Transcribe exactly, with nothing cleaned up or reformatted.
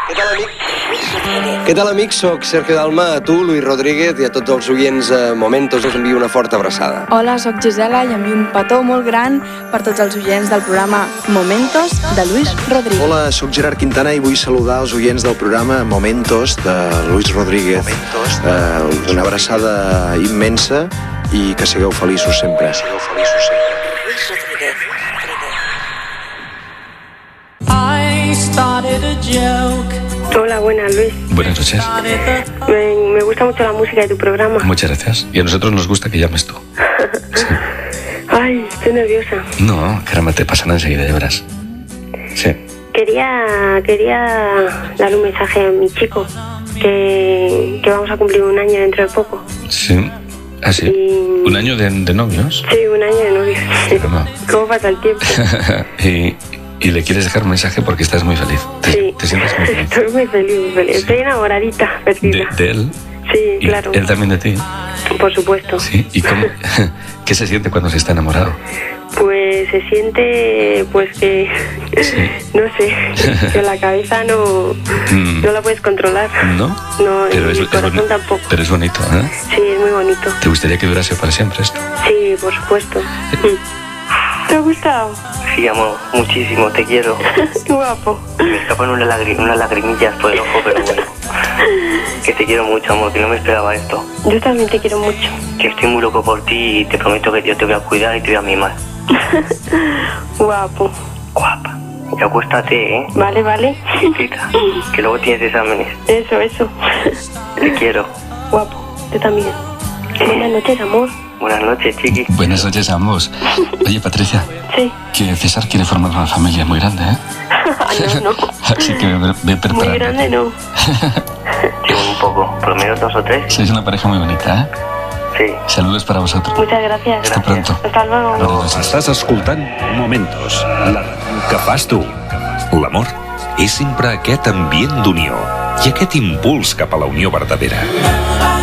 Què tal, amic? Què tal, amic? Soc Sergio Dalma, a tu, Luis Rodríguez, i a tots els oients a Momentos us envio una forta abraçada. Hola, soc Gisela i envio un petó molt gran per tots els oients del programa Momentos de Luis Rodríguez. Hola, soc Gerard Quintana i vull saludar els oients del programa Momentos de Luis Rodríguez. Momentos. Uh, una abraçada immensa i que sigueu feliços sempre. Que sigueu feliços sempre. Luis Rodríguez. I started a joke. Hola, buenas, Luis. Buenas noches. Me, me gusta mucho la música de tu programa. Muchas gracias. Y a nosotros nos gusta que llames tú. Sí. Ay, estoy nerviosa. No, caramba, te pasará enseguida, ya verás. Sí. Quería, quería dar un mensaje a mi chico, que, que vamos a cumplir un año dentro de poco. Sí. ¿Ah, sí? Y... ¿Un año de, de novios? Sí, un año de novios. ¿Cómo? ¿Cómo pasa el tiempo? y, y le quieres dejar un mensaje porque estás muy feliz. Te, sí. ¿Te sientes muy feliz? Estoy muy feliz, muy feliz. Sí. Estoy enamoradita, perdida. ¿De, de él? Sí, ¿Y claro. ¿Él también de ti? Por supuesto. Sí. ¿Y cómo, qué se siente cuando se está enamorado? Pues se siente, pues que, Sí. no sé, que la cabeza no, Mm. no la puedes controlar. ¿No? No, Pero y es, el es corazón boni- tampoco. Pero es bonito, ¿eh? Sí, es muy bonito. ¿Te gustaría que durase para siempre esto? Sí, por supuesto. Mm. ¿Te ha gustado? Sí, amor, muchísimo, te quiero. Qué guapo. Me escapan unas, lagri- unas lagrimillas por el ojo, pero bueno. Que te quiero mucho, amor, que no me esperaba esto. Yo también te quiero mucho. Que estoy muy loco por ti y te prometo que yo te voy a cuidar y te voy a mimar. Guapo. Guapa. Y acuéstate, ¿eh? Vale, vale. Chiquita, que luego tienes exámenes. Eso, eso. Te quiero. Guapo. Yo también. Buenas noches, amor. Buenas noches, chiqui. Buenas noches a ambos. Oye, Patricia, Sí. que César quiere formar una familia muy grande, ¿eh? no, no. Así que ve, ve preparando. Muy grande no. Sí, un poco, por lo menos dos o tres. Sois una pareja muy bonita, ¿eh? Sí. Saludos para vosotros. Muchas gracias. Hasta pronto. Hasta luego. Buenas noches. Estàs escoltant Momentos, la ràdio que fas tu. L'amor és sempre aquest ambient d'unió i aquest impuls cap a la unió verdadera.